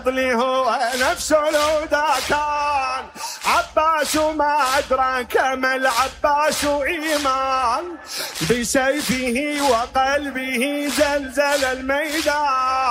الفضل هو نفس الهدى كان عباس ما أدراك ما العباس إيمان بسيفه وقلبه زلزل الميدان.